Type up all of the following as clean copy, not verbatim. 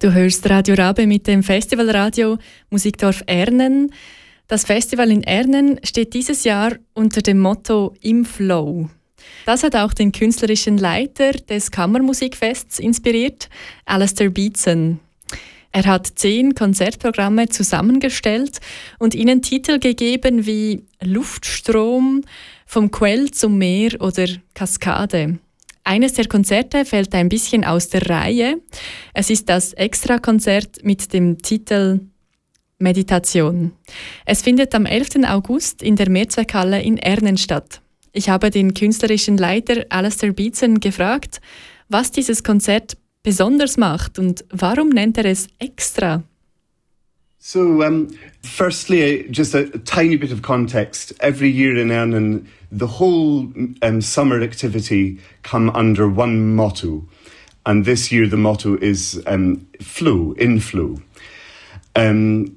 Du hörst Radio Rabe mit dem Festivalradio Musikdorf Ernen. Das Festival in Ernen steht dieses Jahr unter dem Motto «Im Flow». Das hat auch den künstlerischen Leiter des Kammermusikfests inspiriert, Alistair Beatson. Er hat 10 Konzertprogramme zusammengestellt und ihnen Titel gegeben wie «Luftstrom», «Vom Quell zum Meer» oder «Kaskade». Eines der Konzerte fällt ein bisschen aus der Reihe. Es ist das Extrakonzert mit dem Titel Meditation. Es findet am 11. August in der Mehrzweckhalle in Ernen statt. Ich habe den künstlerischen Leiter Alistair Beatson gefragt, was dieses Konzert besonders macht und warum nennt er es Extra? So, firstly, just a tiny bit of context. Every year in Ernen, the whole summer activity come under one motto. And this year the motto is flow, in flow. The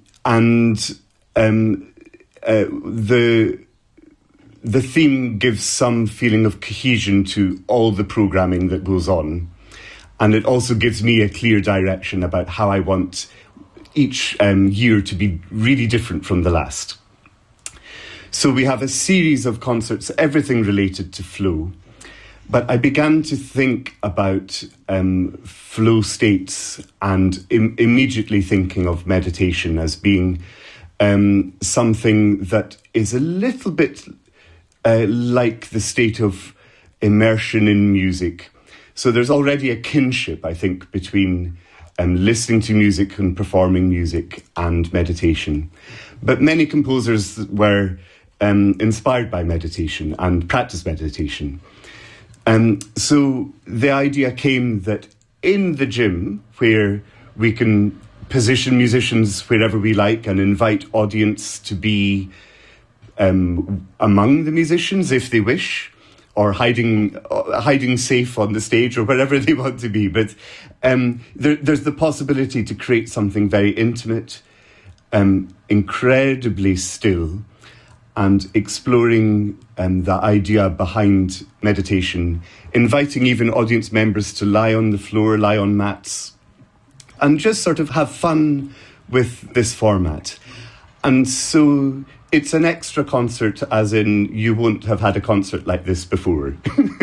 theme gives some feeling of cohesion to all the programming that goes on. And it also gives me a clear direction about how I want each year to be really different from the last. So we have a series of concerts, everything related to flow. But I began to think about flow states and immediately thinking of meditation as being something that is a little bit like the state of immersion in music. So there's already a kinship, I think, between listening to music and performing music and meditation. But many composers were inspired by meditation and practiced meditation. So the idea came that in the gym, where we can position musicians wherever we like and invite audience to be among the musicians if they wish, or hiding safe on the stage or wherever they want to be. But there's the possibility to create something very intimate, incredibly still, and exploring the idea behind meditation, inviting even audience members to lie on the floor, lie on mats, and just sort of have fun with this format. And so it's an extra concert, as in you won't have had a concert like this before.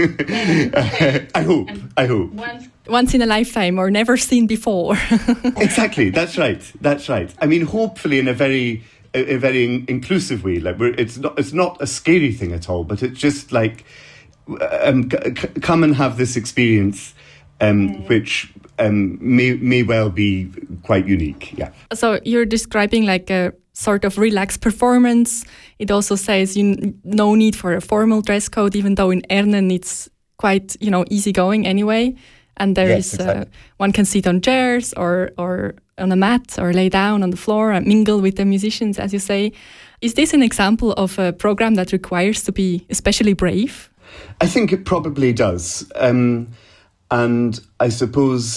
I hope. Once in a lifetime or never seen before. Exactly, that's right. I mean, hopefully in a very inclusive way. Like it's not a scary thing at all, but it's just like come and have this experience, which may well be quite unique. Yeah. So you're describing like a sort of relaxed performance. It also says no need for a formal dress code, even though in Ernen it's quite easygoing anyway. And there is exactly. One can sit on chairs or on a mat or lay down on the floor and mingle with the musicians, as you say. Is this an example of a program that requires to be especially brave? I think it probably does. And I suppose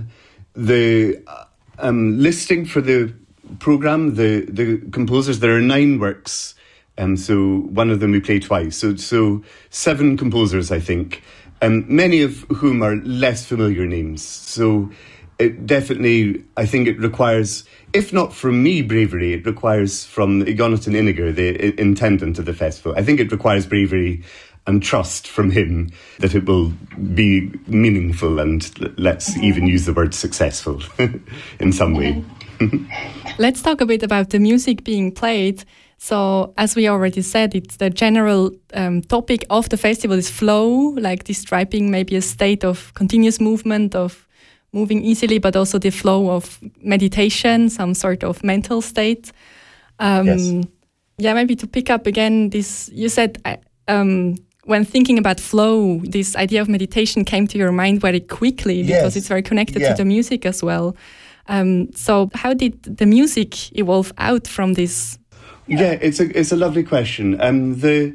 the listing for the program, the composers, there are 9 works. So one of them we play twice. So 7 composers, I think. Many of whom are less familiar names. So it definitely, I think it requires, if not from me bravery, it requires from Jonathan Iniger, the intendant of the festival. I think it requires bravery and trust from him that it will be meaningful and let's even use the word successful in some way. Let's talk a bit about the music being played. So, as we already said, it's the general topic of the festival is flow, like describing maybe a state of continuous movement, of moving easily, but also the flow of meditation, some sort of mental state. Yes. Yeah, maybe to pick up again this, you said when thinking about flow, this idea of meditation came to your mind very quickly because it's very connected to the music as well. So how did the music evolve out from this? Yeah, it's a lovely question. The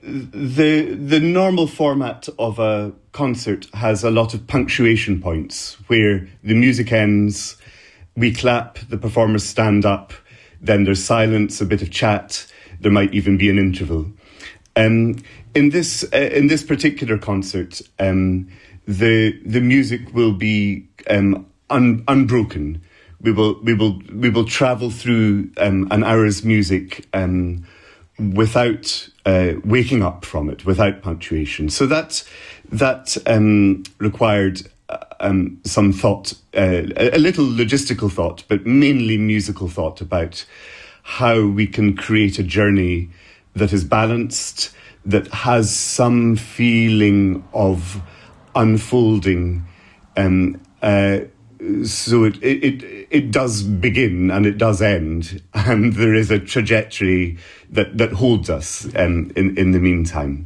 normal format of a concert has a lot of punctuation points where the music ends, we clap, the performers stand up, then there's silence, a bit of chat, there might even be an interval. In this particular concert, the music will be unbroken. We will travel through an hour's music without waking up from it, without punctuation. So that required some thought, a little logistical thought, but mainly musical thought about how we can create a journey that is balanced, that has some feeling of unfolding. So it does begin and it does end, and there is a trajectory that holds us in the meantime.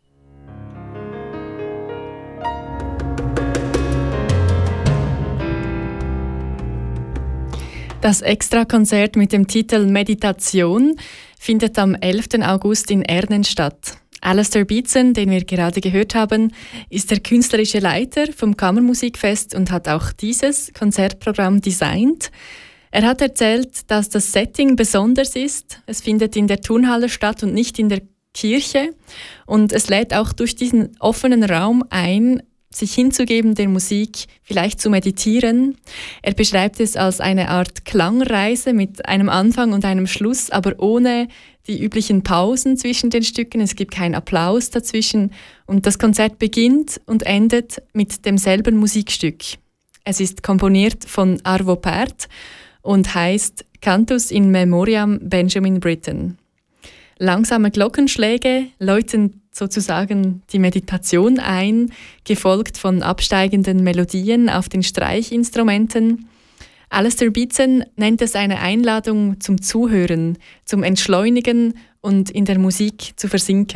Das Extrakonzert mit dem Titel Meditation findet am 11. August in Ernen statt. Alistair Beatson, den wir gerade gehört haben, ist der künstlerische Leiter vom Kammermusikfest und hat auch dieses Konzertprogramm designt. Er hat erzählt, dass das Setting besonders ist. Es findet in der Turnhalle statt und nicht in der Kirche. Und es lädt auch durch diesen offenen Raum ein, sich hinzugeben der Musik, vielleicht zu meditieren. Er beschreibt es als eine Art Klangreise mit einem Anfang und einem Schluss, aber ohne die üblichen Pausen zwischen den Stücken. Es gibt keinen Applaus dazwischen und das Konzert beginnt und endet mit demselben Musikstück. Es ist komponiert von Arvo Pärt und heißt Cantus in Memoriam Benjamin Britten. Langsame Glockenschläge läuten sozusagen die Meditation ein, gefolgt von absteigenden Melodien auf den Streichinstrumenten. Alistair Beatson nennt es eine Einladung zum Zuhören, zum Entschleunigen und in der Musik zu versinken.